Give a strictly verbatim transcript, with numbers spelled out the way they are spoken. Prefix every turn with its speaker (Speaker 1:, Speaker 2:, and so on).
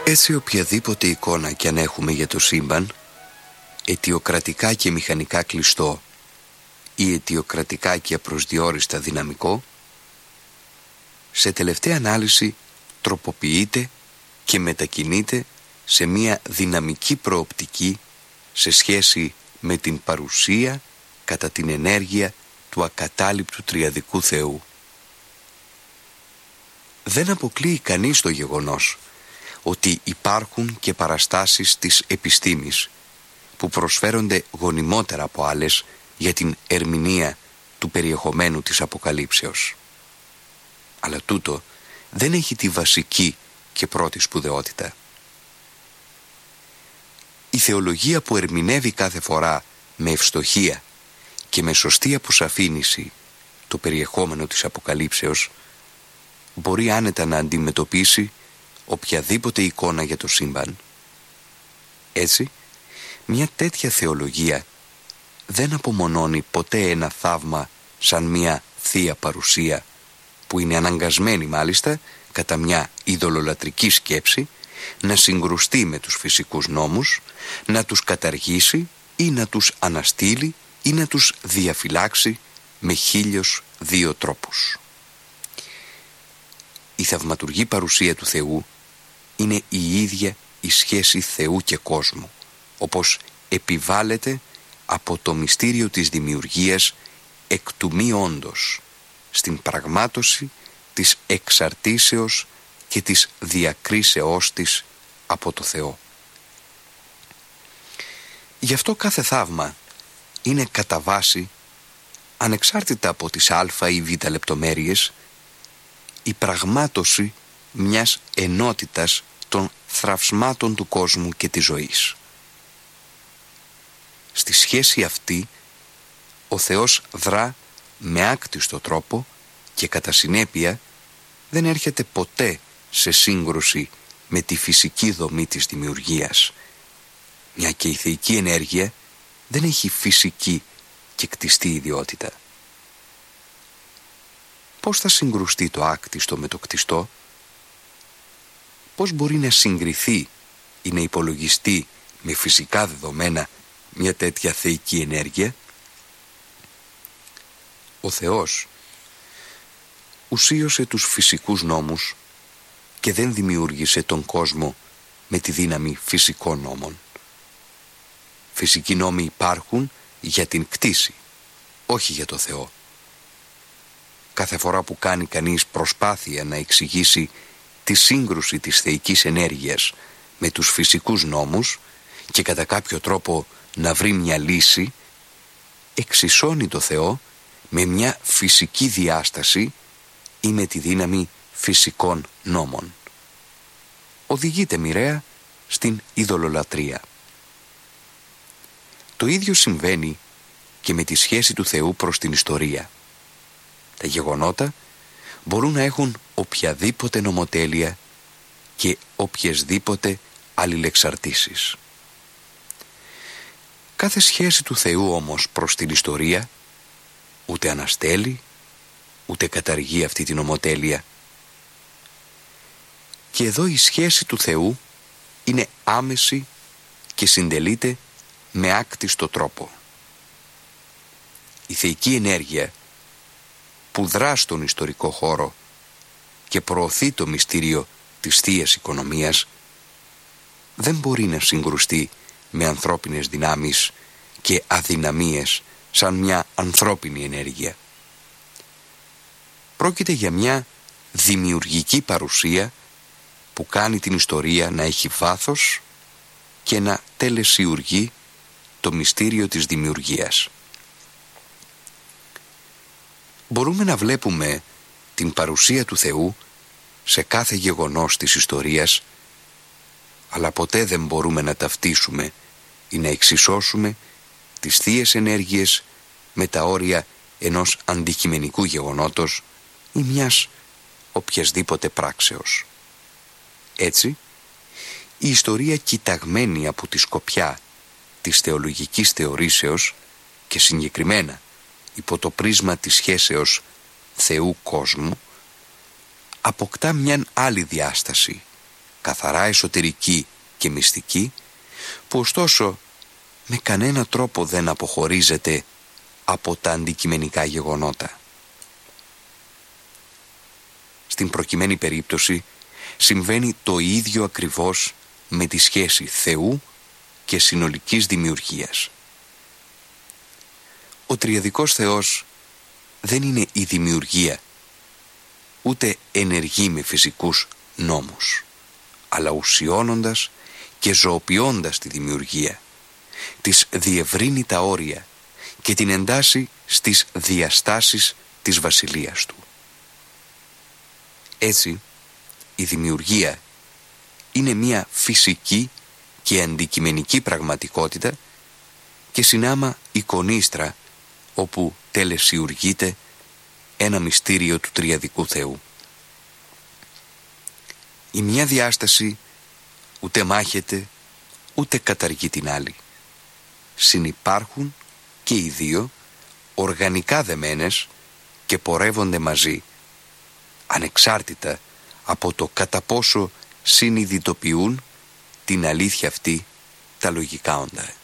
Speaker 1: Έτσι οποιαδήποτε εικόνα κι αν έχουμε για το σύμπαν, αιτιοκρατικά και μηχανικά κλειστό ή αιτιοκρατικά και απροσδιόριστα δυναμικό, σε τελευταία ανάλυση τροποποιείται και μετακινείται σε μια δυναμική προοπτική σε σχέση με την παρουσία κατά την ενέργεια του ακατάληπτου τριαδικού Θεού. Δεν αποκλείει κανείς το γεγονός ότι υπάρχουν και παραστάσεις της επιστήμης που προσφέρονται γονιμότερα από άλλες για την ερμηνεία του περιεχομένου της Αποκαλύψεως. Αλλά τούτο δεν έχει τη βασική και πρώτη σπουδαιότητα. Η θεολογία που ερμηνεύει κάθε φορά με ευστοχία και με σωστή αποσαφήνιση το περιεχόμενο της Αποκαλύψεως μπορεί άνετα να αντιμετωπίσει οποιαδήποτε εικόνα για το σύμπαν. Έτσι, μια τέτοια θεολογία δεν απομονώνει ποτέ ένα θαύμα σαν μια θεία παρουσία που είναι αναγκασμένη μάλιστα κατά μια ειδωλολατρική σκέψη να συγκρουστεί με τους φυσικούς νόμους, να τους καταργήσει ή να τους αναστείλει ή να τους διαφυλάξει με χίλιος δύο τρόπους. Η θαυματουργή παρουσία του Θεού είναι η ίδια η σχέση Θεού και κόσμου, όπως επιβάλλεται από το μυστήριο της δημιουργίας εκ του μη όντως, στην πραγμάτωση της εξαρτήσεως και της διακρίσεώς της από το Θεό. Γι' αυτό κάθε θαύμα είναι κατά βάση, ανεξάρτητα από τις α ή β λεπτομέρειες, η πραγμάτωση μιας ενότητας των θραυσμάτων του κόσμου και της ζωής. Στη σχέση αυτή, ο Θεός δρά με άκτιστο τρόπο και κατά συνέπεια δεν έρχεται ποτέ σε σύγκρουση με τη φυσική δομή της δημιουργίας, μια και η θεϊκή ενέργεια δεν έχει φυσική και κτιστή ιδιότητα. Πώς θα συγκρουστεί το άκτιστο με το κτιστό? Πώς μπορεί να συγκριθεί ή να υπολογιστεί με φυσικά δεδομένα μια τέτοια θεϊκή ενέργεια? Ο Θεός ουσίωσε τους φυσικούς νόμους και δεν δημιούργησε τον κόσμο με τη δύναμη φυσικών νόμων. Φυσικοί νόμοι υπάρχουν για την κτήση, όχι για το Θεό. Κάθε φορά που κάνει κανείς προσπάθεια να εξηγήσει τη σύγκρουση της θεϊκής ενέργειας με τους φυσικούς νόμους και κατά κάποιο τρόπο να βρει μια λύση, εξισώνει το Θεό με μια φυσική διάσταση ή με τη δύναμη φυσικών νόμων. Οδηγείται μοιραία στην ειδωλολατρία. Το ίδιο συμβαίνει και με τη σχέση του Θεού προς την ιστορία. Τα γεγονότα μπορούν να έχουν οποιαδήποτε νομοτέλεια και οποιασδήποτε αλληλεξαρτήσεις. Κάθε σχέση του Θεού όμως προς την ιστορία ούτε αναστέλει, ούτε καταργεί αυτή την ομοτέλεια. Και εδώ η σχέση του Θεού είναι άμεση και συντελείται με άκτιστο τρόπο. Η θεϊκή ενέργεια που δρά στον ιστορικό χώρο και προωθεί το μυστήριο της θείας οικονομίας δεν μπορεί να συγκρουστεί με ανθρώπινες δυνάμεις και αδυναμίες σαν μια ανθρώπινη ενέργεια. Πρόκειται για μια δημιουργική παρουσία που κάνει την ιστορία να έχει βάθος και να τελεσιουργεί το μυστήριο της δημιουργίας. Μπορούμε να βλέπουμε την παρουσία του Θεού σε κάθε γεγονός της ιστορίας, αλλά ποτέ δεν μπορούμε να ταυτίσουμε ή να εξισώσουμε τις θείες ενέργειες με τα όρια ενός αντικειμενικού γεγονότος ή μιας οποιασδήποτε πράξεως. Έτσι, η ιστορία κοιταγμένη από τη σκοπιά της θεολογικής θεωρήσεως και συγκεκριμένα υπό το πρίσμα της σχέσεως Θεού κόσμου αποκτά μιαν άλλη διάσταση, καθαρά εσωτερική και μυστική, που ωστόσο με κανένα τρόπο δεν αποχωρίζεται από τα αντικειμενικά γεγονότα. Στην προκειμένη περίπτωση συμβαίνει το ίδιο ακριβώς με τη σχέση Θεού και συνολικής δημιουργίας. Ο τριαδικός Θεός δεν είναι η δημιουργία, ούτε ενεργεί με φυσικούς νόμους, αλλά ουσιώνοντας και ζωοποιώντας τη δημιουργία, της διευρύνει τα όρια και την εντάσσει στις διαστάσεις της βασιλείας του. Έτσι, η δημιουργία είναι μια φυσική και αντικειμενική πραγματικότητα και συνάμα εικονίστρα όπου τελεσιουργείται ένα μυστήριο του τριαδικού Θεού. Η μια διάσταση ούτε μάχεται ούτε καταργεί την άλλη. Συνυπάρχουν και οι δύο οργανικά δεμένες και πορεύονται μαζί, ανεξάρτητα από το κατά πόσο συνειδητοποιούν την αλήθεια αυτή τα λογικά όντα.